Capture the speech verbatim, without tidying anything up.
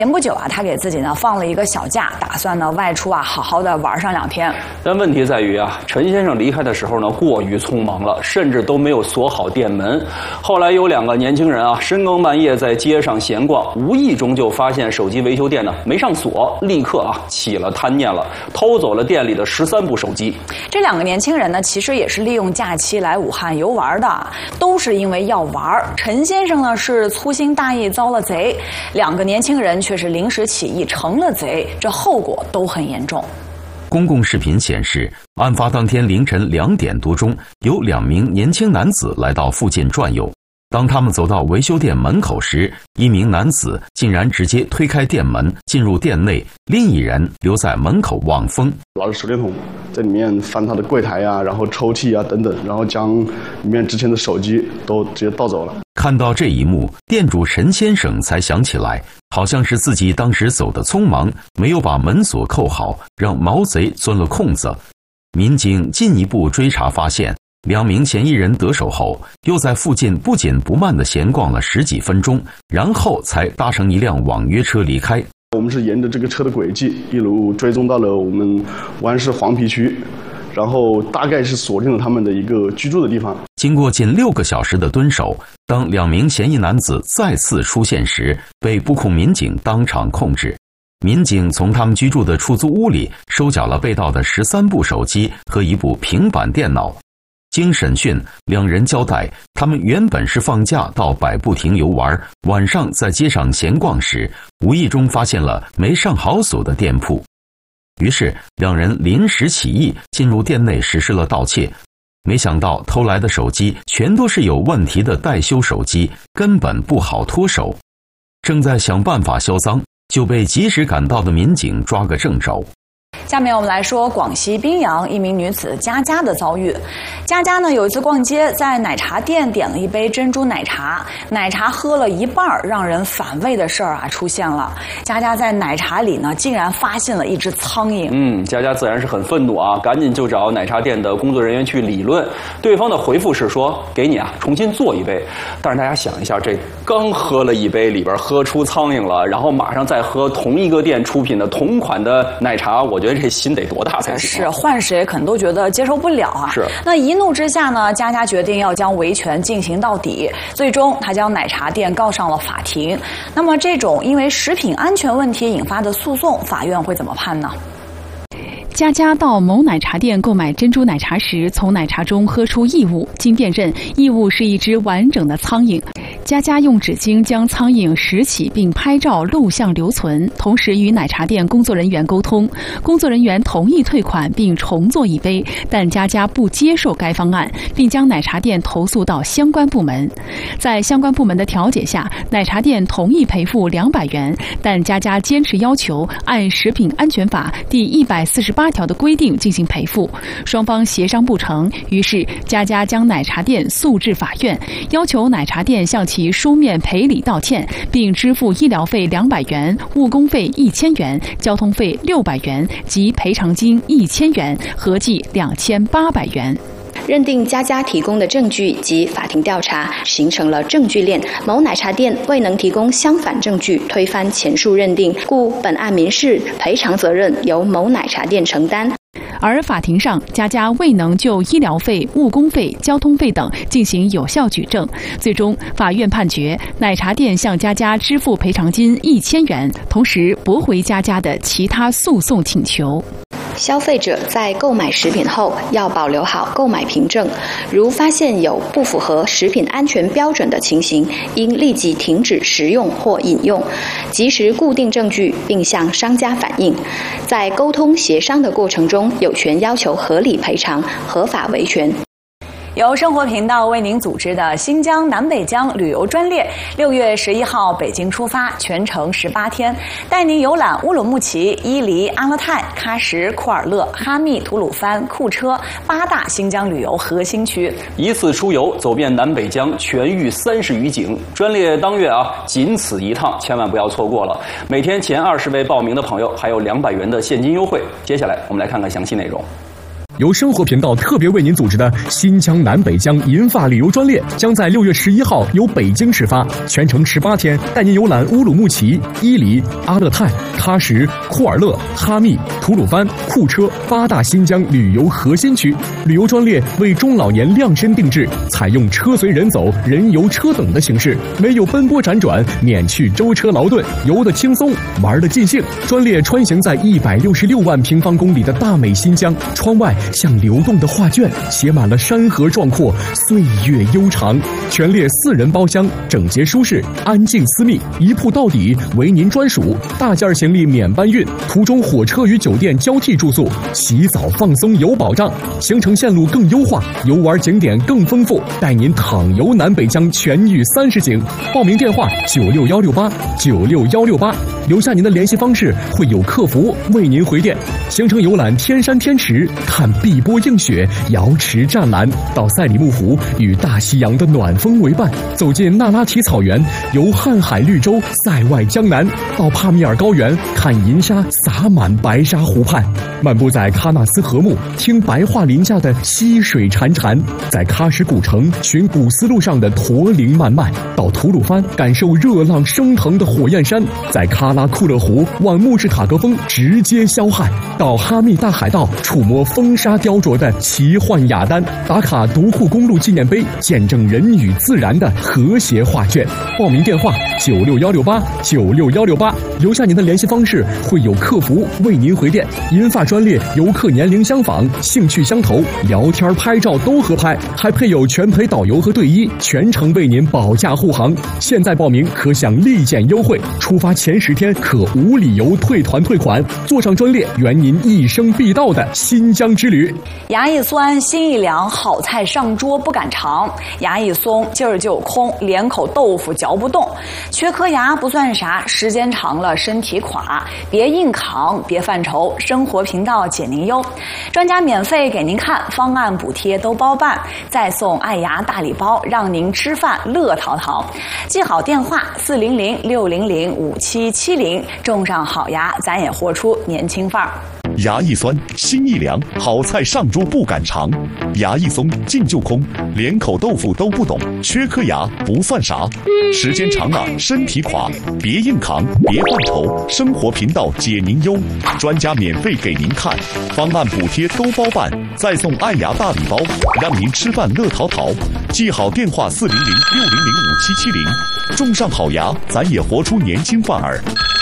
前不久啊，他给自己呢放了一个小假，打算呢外出啊好好的玩上两天。 但问题在于啊，陈先生离开的时候呢过于匆忙了，甚至都没有锁好店门。后来有两个年轻人啊深更半夜在街上闲逛，无意中就发现手机维修店呢没上锁，立刻啊起了贪念了，偷走了店里的十三部手机。 这两个年轻人呢，其实也是利用假期来武汉游玩的，都是因为要玩。陈先生呢是粗心大意遭了贼，两个年轻人却是临时起意成了贼，这后果都很严重。 公共视频显示，案发当天凌晨两点多钟，有两名年轻男子来到附近转悠。当他们走到维修店门口时，一名男子竟然直接推开店门进入店内，另一人留在门口望风。 拿着手电筒在里面翻他的柜台啊，然后抽屉啊等等，然后将里面之前的手机都直接盗走了。 看到这一幕，店主陈先生才想起来，好像是自己当时走得匆忙，没有把门锁扣好，让毛贼钻了空子。民警进一步追查发现，两名嫌疑人得手后，又在附近不紧不慢地闲逛了十几分钟，然后才搭乘一辆网约车离开。 我们是沿着这个车的轨迹，一路追踪到了我们武汉市黄陂区，然后大概是锁定了他们的一个居住的地方。 经过近六个小时的蹲守，当两名嫌疑男子再次出现时，被布控民警当场控制。民警从他们居住的出租屋里收缴了被盗的十三部手机和一部平板电脑。经审讯，两人交代，他们原本是放假到百步亭游玩，晚上在街上闲逛时，无意中发现了没上好锁的店铺。于是，两人临时起意进入店内实施了盗窃。没想到偷来的手机全都是有问题的待修手机，根本不好脱手。正在想办法销赃，就被及时赶到的民警抓个正着。 下面我们来说广西宾阳一名女子佳佳的遭遇。佳佳呢有一次逛街，在奶茶店点了一杯珍珠奶茶，奶茶喝了一半，让人反胃的事儿啊出现了。佳佳在奶茶里呢竟然发现了一只苍蝇。 嗯，佳佳自然是很愤怒啊，赶紧就找奶茶店的工作人员去理论。对方的回复是说，给你啊重新做一杯。但是大家想一下，这刚喝了一杯，里边喝出苍蝇了，然后马上再喝同一个店出品的同款的奶茶，我觉得这心得多大才行？ 是，换谁可能都觉得接受不了啊。 是。 那一怒之下呢，佳佳决定要将维权进行到底，最终她将奶茶店告上了法庭。那么这种因为食品安全问题引发的诉讼，法院会怎么判呢？ 佳佳到某奶茶店购买珍珠奶茶时，从奶茶中喝出异物，经辨认，异物是一只完整的苍蝇。佳佳用纸巾将苍蝇拾起并拍照录像留存，同时与奶茶店工作人员沟通，工作人员同意退款并重做一杯，但佳佳不接受该方案，并将奶茶店投诉到相关部门。在相关部门的调解下，奶茶店同意赔付两百元，但佳佳坚持要求按食品安全法第一百四十八条的规定进行赔付，双方协商不成，于是佳佳将奶茶店诉至法院，要求奶茶店向其书面赔礼道歉，并支付医疗费两百元、误工费一千元、交通费六百元及赔偿金一千元，合计两千八百元。 认定佳佳提供的证据及法庭调查形成了证据链，某奶茶店未能提供相反证据推翻前述认定，故本案民事赔偿责任由某奶茶店承担。 而法庭上，佳佳未能就医疗费、误工费、交通费等进行有效举证，最终法院判决奶茶店向佳佳支付赔偿金一千元，同时驳回佳佳的其他诉讼请求。 消费者在购买食品后要保留好购买凭证，如发现有不符合食品安全标准的情形，应立即停止食用或饮用，及时固定证据并向商家反映。在沟通协商的过程中，有权要求合理赔偿、合法维权。 由生活频道为您组织的新疆南北疆旅游专列，六月十一号北京出发，全程十八天，带您游览乌鲁木齐、伊犁、阿勒泰、喀什、库尔勒、哈密、吐鲁番、库车八大新疆旅游核心区， 一次出游走遍南北疆，全域三十余景。专列当月啊，仅此一趟，千万不要错过了。每天前二十位报名的朋友还有两百元的现金优惠。接下来我们来看看详细内容。 由生活频道特别为您组织的新疆南北疆银发旅游专列，将在六月十一号由北京始发，全程十八天，带您游览乌鲁木齐、伊犁、阿勒泰、喀什、库尔勒、哈密、吐鲁番、库车八大新疆旅游核心区。旅游专列为中老年量身定制，采用车随人走、人游车等的形式，没有奔波辗转，免去舟车劳顿，游得轻松，玩得尽兴。专列穿行在一百六十六万平方公里的大美新疆，窗外像流动的画卷，写满了山河壮阔，岁月悠长。全列四人包厢，整洁舒适，安静私密，一铺到底，为您专属。大件行李免搬运，途中火车与酒店交替住宿，洗澡放松有保障。行程线路更优化，游玩景点更丰富，带您淌游南北疆全域三十景。报名电话九六幺六八九六幺六八，留下您的联系方式，会有客服为您回电。行程游览天山天池，看碧波映雪，瑶池湛蓝，到赛里木湖与大西洋的暖风为伴，走进那拉提草原，游瀚海绿洲，塞外江南，到帕米尔高原，看银沙洒满白沙湖畔，漫步在喀纳斯河木，听白桦林下的溪水潺潺，在喀什古城寻古丝路上的驼铃漫漫，到吐鲁番感受热浪升腾的火焰山，在喀拉库勒湖望木质塔格峰直接霄汉，到哈密大海道触摸风沙雕琢的奇幻雅丹，打卡独库公路纪念碑，见证人与自然的和谐画卷。报名电话九六幺六八九六幺六八，留下您的联系方式，会有客服为您回电。银发专列游客年龄相仿，兴趣相投，聊天拍照都合拍，还配有全陪导游和队医，全程为您保驾护航。现在报名可享立减优惠，出发前十天可无理由退团退款。坐上专列，圆您一生必到的新疆之旅。 牙一酸，心一凉，好菜上桌不敢尝。牙一松，劲儿就空，连口豆腐嚼不动。缺颗牙不算啥，时间长了身体垮。别硬扛，别犯愁，生活频道解您忧。专家免费给您看，方案补贴都包办，再送爱牙大礼包，让您吃饭乐淘淘。记好电话四零零六零零五七七零，种上好牙，咱也活出年轻范儿。 牙一酸，心一凉，好菜上桌不敢尝。牙一松，劲就空，连口豆腐都不懂。缺颗牙不算啥，时间长了身体垮。别硬扛，别犯愁，生活频道解您忧。专家免费给您看，方案补贴都包办，再送爱牙大礼包，让您吃饭乐淘淘。记好电话四零零六零零五七七零，种上好牙，咱也活出年轻范儿。